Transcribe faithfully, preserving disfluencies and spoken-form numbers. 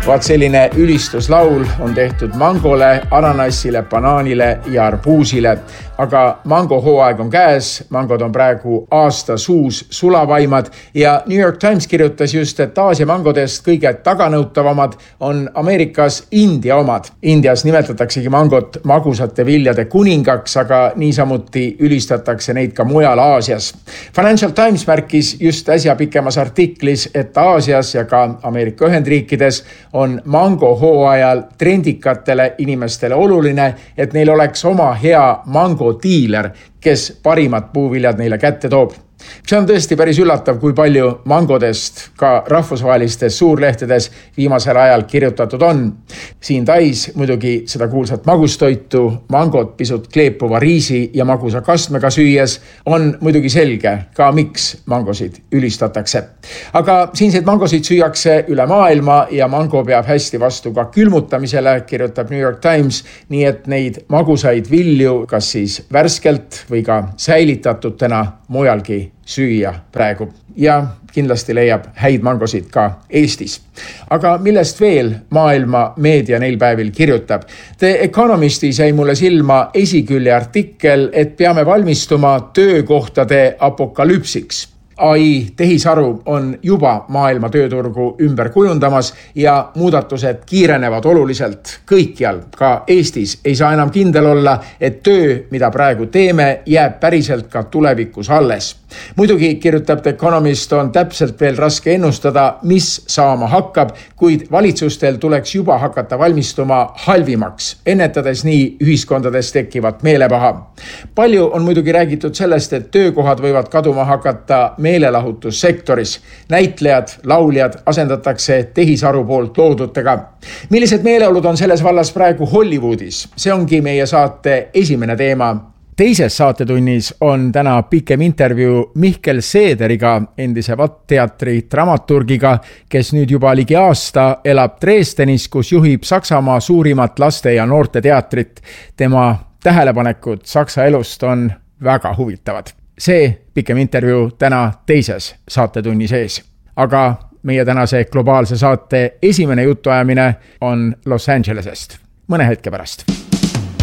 Vaat selline ülistuslaul on tehtud mangole, ananassile, banaanile ja arbuusile. Aga mango hooaeg on käes, mangod on praegu aasta suus sulavaimad ja New York Times kirjutas just, et Aasia mangodest kõige taganõutavamad on Ameerikas India omad. Indias nimetataksegi mangot magusate viljade kuningaks, aga niisamuti ülistatakse neid ka mujal Aasias. Financial Times märkis just äsja pikemas artiklis, et Aasias ja ka Ameerika Ühendriikides on mango hooajal trendikatele inimestele oluline, et neil oleks oma hea mango diiler, kes parimat puuviljad neile kätte toob. See on tõesti päris üllatav, kui palju mangodest ka rahvusvahelistes suurlehtedes viimasel ajal kirjutatud on. Siin Tais muidugi seda kuulsat magustoitu, mangot pisut kleepuva riisi ja magusa kastmega süües on muidugi selge ka miks mangosid ülistatakse. Aga siinseid mangosid süüakse üle maailma ja mango peab hästi vastu ka külmutamisele, kirjutab New York Times, nii et neid magusaid vilju kas siis värskelt või ka säilitatutena mujalgi süüa praegu ja kindlasti leiab häid mangosid ka Eestis. Aga millest veel maailma meedia neil päevil kirjutab? The Economistis jäi mulle silma esikülje artikkel, et peame valmistuma töökohtade apokalüpsiks. A I tehisaru on juba maailma tööturgu ümber kujundamas ja muudatused kiirenevad oluliselt kõikjal. Ka Eestis ei saa enam kindel olla, et töö, mida praegu teeme, jääb päriselt ka tulevikus alles. Muidugi, kirjutab The Economist, on täpselt veel raske ennustada, mis saama hakkab, kuid valitsustel tuleks juba hakata valmistuma halvimaks, ennetades nii ühiskondades tekkivat meelepaha. Palju on muidugi räägitud sellest, et töökohad võivad kaduma hakata meelelahutussektoris. Näitlejad, lauljad asendatakse tehisaru poolt loodutega. Millised meeleolud on selles vallas praegu Hollywoodis? See ongi meie saate esimene teema. Teises saatetunnis on täna pikem intervjuu Mihkel Seederiga, endise Vatt-teatri dramaturgiga, kes nüüd juba ligi aasta elab Dresdenis, kus juhib Saksamaa suurimat laste- ja noorteteatrit. Tema tähelepanekud Saksa elust on väga huvitavad. See pikem intervjuu täna teises saatetunni sees. Aga meie tänase globaalse saate esimene jutuajamine on Los Angelesest. Mõne hetke pärast.